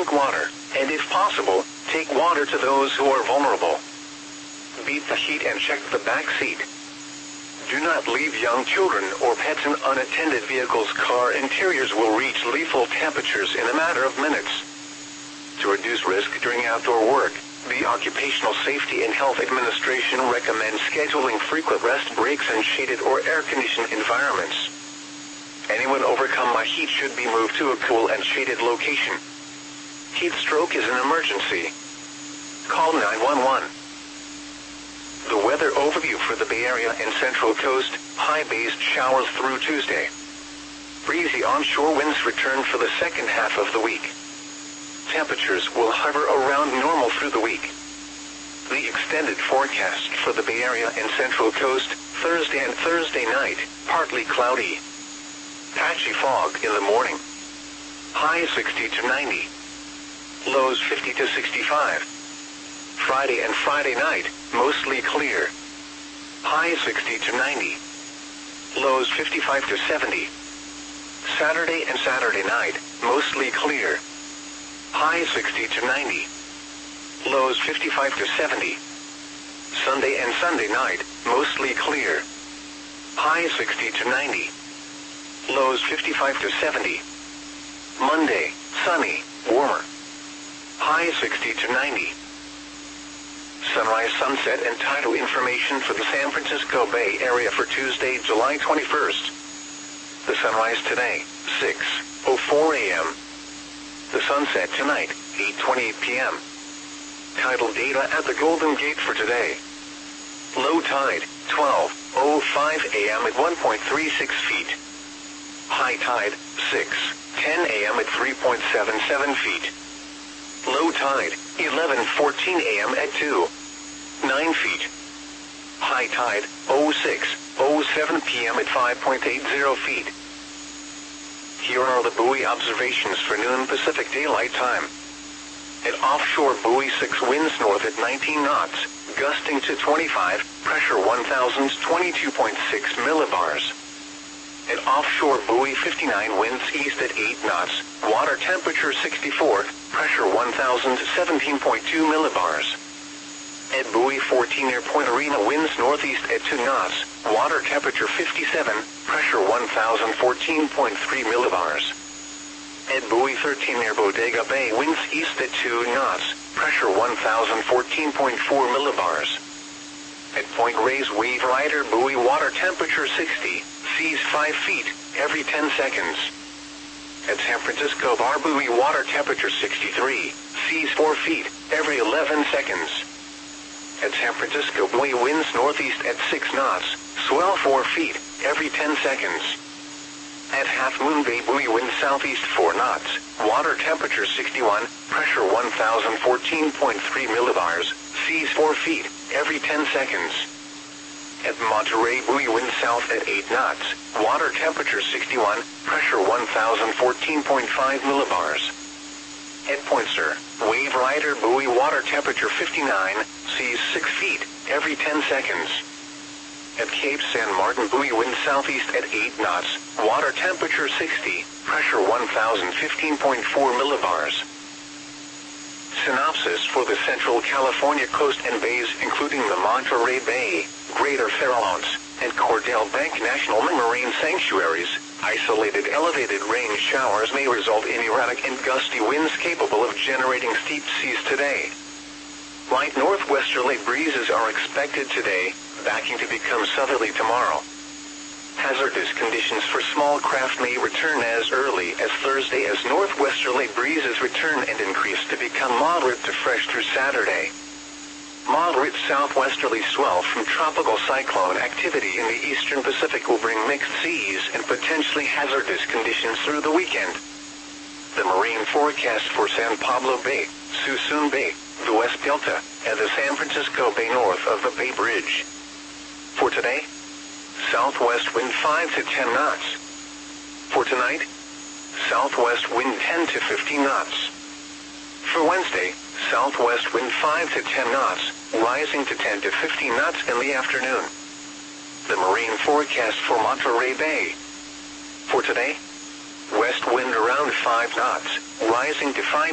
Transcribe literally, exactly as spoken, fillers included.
drink water, and if possible, take water to those who are vulnerable. Beat the heat and check the back seat. Do not leave young children or pets in unattended vehicles. Car interiors will reach lethal temperatures in a matter of minutes. To reduce risk during outdoor work, the Occupational Safety and Health Administration recommends scheduling frequent rest breaks in shaded or air-conditioned environments. Anyone overcome by heat should be moved to a cool and shaded location. Heat stroke is an emergency. Call nine one one. The weather overview for the Bay Area and Central Coast: high-based showers through Tuesday. Breezy onshore winds return for the second half of the week. Temperatures will hover around normal through the week. The extended forecast for the Bay Area and Central Coast: Thursday and Thursday night, partly cloudy. Patchy fog in the morning. High sixty to ninety. Lows fifty to sixty-five. Friday and Friday night, mostly clear. High sixty to ninety. Lows fifty-five to seventy. Saturday and Saturday night, mostly clear. High sixty to ninety. Lows fifty-five to seventy. Sunday and Sunday night, mostly clear. High sixty to ninety. Lows fifty-five to seventy. Monday, sunny, warmer. High sixty to ninety. Sunrise, sunset, and tidal information for the San Francisco Bay Area for Tuesday, July twenty-first. The sunrise today, six oh four a m The sunset tonight, eight twenty-eight p m Tidal data at the Golden Gate for today. Low tide, twelve oh five a m at one point three six feet. High tide, six ten a m at three point seven seven feet. Low tide, eleven fourteen a m at two nine feet. High tide, oh six oh seven p m at five point eight zero feet. Here are the buoy observations for noon Pacific Daylight Time. At offshore buoy six, winds north at nineteen knots, gusting to twenty-five, pressure one thousand twenty-two point six millibars. At offshore buoy fifty-nine, winds east at eight knots, water temperature sixty-four, pressure one thousand seventeen point two millibars. At buoy fourteen near Point Arena, winds northeast at two knots, water temperature fifty-seven, pressure one thousand fourteen point three millibars. At buoy thirteen near Bodega Bay, winds east at two knots, pressure one thousand fourteen point four millibars. At Point Reyes Wave Rider buoy, water temperature sixty, seas five feet, every ten seconds. At San Francisco Bar buoy, water temperature sixty-three, seas four feet, every eleven seconds. At San Francisco buoy, winds northeast at six knots, swell four feet, every ten seconds. At Half Moon Bay buoy, winds southeast four knots, water temperature sixty-one, pressure one thousand fourteen point three millibars, seas four feet, every ten seconds. At Monterey buoy, winds south at eight knots, water temperature sixty-one, pressure one thousand fourteen point five millibars. At Point Sur, Wave Rider buoy, water temperature fifty-nine, seas six feet, every ten seconds. At Cape San Martin buoy, winds southeast at eight knots, water temperature sixty, pressure one thousand fifteen point four millibars. Synopsis for the Central California coast and bays, including the Monterey Bay, Greater Farallones, and Cordell Bank National Marine Sanctuaries. Isolated elevated rain showers may result in erratic and gusty winds capable of generating steep seas today. Light northwesterly breezes are expected today, backing to become southerly tomorrow. Hazardous conditions for small craft may return as early as Thursday as northwesterly breezes return and increase to become moderate to fresh through Saturday. Moderate southwesterly swell from tropical cyclone activity in the eastern Pacific will bring mixed seas and potentially hazardous conditions through the weekend. The marine forecast for San Pablo Bay, Suisun Bay, the West Delta, and the San Francisco Bay north of the Bay Bridge. For today, southwest wind five to ten knots. For tonight, southwest wind ten to fifteen knots. For Wednesday, southwest wind five to ten knots, rising to ten to fifteen knots in the afternoon. The marine forecast for Monterey Bay. For today, west wind around five knots, rising to five